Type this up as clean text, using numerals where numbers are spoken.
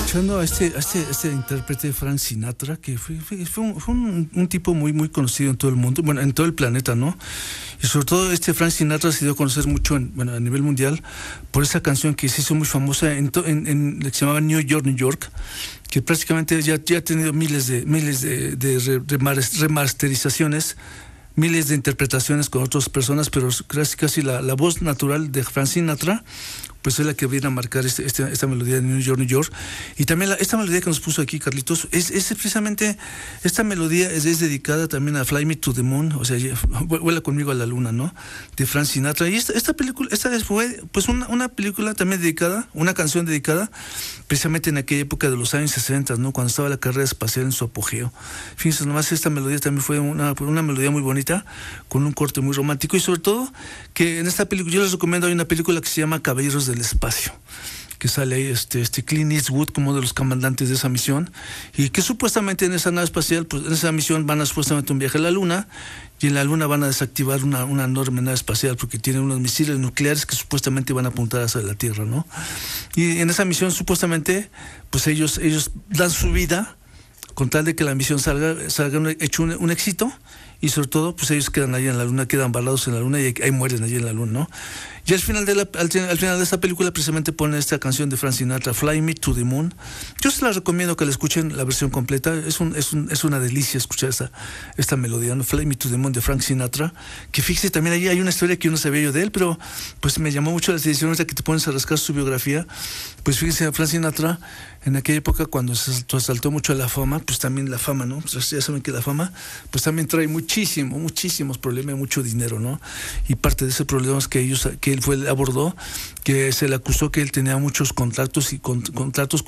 escuchando a este intérprete Frank Sinatra, que fue un tipo muy conocido en todo el mundo, bueno, en todo el planeta, ¿no? Y sobre todo Frank Sinatra se dio a conocer mucho a nivel mundial por esa canción que se hizo muy famosa que se llamaba New York, New York, que prácticamente ya ha tenido miles de remasterizaciones, miles de interpretaciones con otras personas, pero casi la voz natural de Frank Sinatra pues es la que viene a marcar esta melodía de New York, New York. Y también esta melodía que nos puso aquí Carlitos, es precisamente, esta melodía es dedicada también a Fly Me to the Moon, o sea, vuela conmigo a la luna, ¿no? De Frank Sinatra. Y esta película, fue pues una película también dedicada, una canción dedicada precisamente en aquella época de los años 60, ¿no? Cuando estaba la carrera espacial en su apogeo. Fíjense nomás, esta melodía también fue una melodía muy bonita, con un corte muy romántico, y sobre todo que en esta película, yo les recomiendo, hay una película que se llama Caballeros del Espacio, que sale ahí Clint Eastwood como uno de los comandantes de esa misión, y que supuestamente en esa nave espacial, pues en esa misión van a supuestamente un viaje a la Luna, y en la Luna van a desactivar una enorme nave espacial porque tienen unos misiles nucleares que supuestamente van a apuntar hacia la Tierra, ¿no? Y en esa misión supuestamente pues ellos dan su vida con tal de que la misión salga hecho un éxito, y sobre todo pues ellos quedan ahí en la Luna, quedan varados en la Luna y ahí mueren allí en la Luna, ¿no? Y al final de esta película precisamente pone esta canción de Frank Sinatra, Fly Me to the Moon. Yo se la recomiendo que la escuchen la versión completa. Es una delicia escuchar esta melodía, ¿no? Fly Me to the Moon de Frank Sinatra, que fíjese, también allí hay una historia que yo no sabía yo de él, pero pues me llamó mucho la atención ahorita que te pones a rascar su biografía. Pues fíjense, Frank Sinatra en aquella época, cuando se saltó mucho a la fama, pues también la fama, ¿no? Pues ya saben que la fama pues también trae muchísimos problemas, mucho dinero, ¿no? Y parte de ese problema es que él abordó, que se le acusó que él tenía muchos contratos